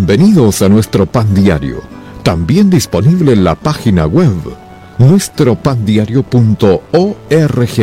Bienvenidos a nuestro Pan Diario, también disponible en la página web nuestropandiario.org.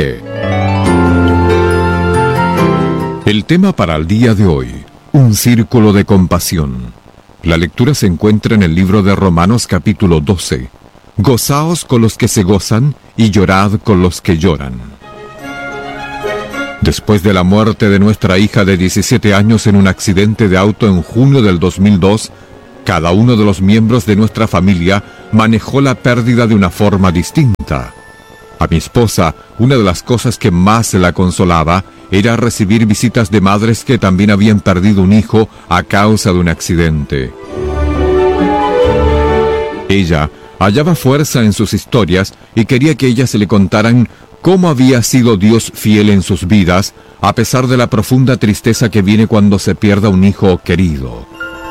El tema para el día de hoy: un círculo de compasión. La lectura se encuentra en el libro de Romanos capítulo 12. Gozaos con los que se gozan y llorad con los que lloran. Después de la muerte de nuestra hija de 17 años en un accidente de auto en junio del 2002, cada uno de los miembros de nuestra familia manejó la pérdida de una forma distinta. A mi esposa, una de las cosas que más la consolaba era recibir visitas de madres que también habían perdido un hijo a causa de un accidente. Ella hallaba fuerza en sus historias y quería que ellas se le contaran cómo había sido Dios fiel en sus vidas, a pesar de la profunda tristeza que viene cuando se pierda un hijo querido.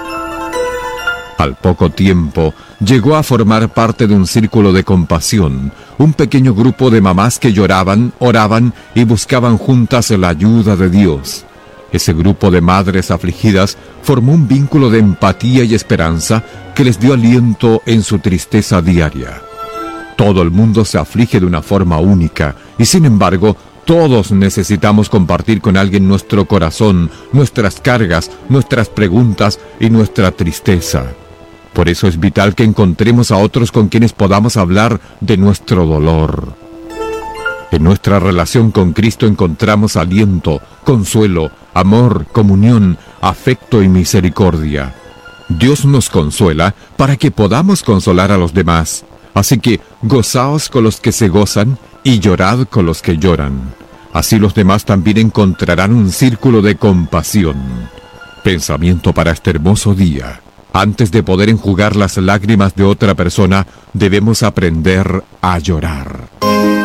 Al poco tiempo, llegó a formar parte de un círculo de compasión, un pequeño grupo de mamás que lloraban, oraban y buscaban juntas la ayuda de Dios. Ese grupo de madres afligidas formó un vínculo de empatía y esperanza que les dio aliento en su tristeza diaria. Todo el mundo se aflige de una forma única y, sin embargo, todos necesitamos compartir con alguien nuestro corazón, nuestras cargas, nuestras preguntas y nuestra tristeza. Por eso es vital que encontremos a otros con quienes podamos hablar de nuestro dolor. En nuestra relación con Cristo encontramos aliento, consuelo, amor, comunión, afecto y misericordia. Dios nos consuela para que podamos consolar a los demás. Así que gozaos con los que se gozan y llorad con los que lloran. Así los demás también encontrarán un círculo de compasión. Pensamiento para este hermoso día: antes de poder enjugar las lágrimas de otra persona, debemos aprender a llorar.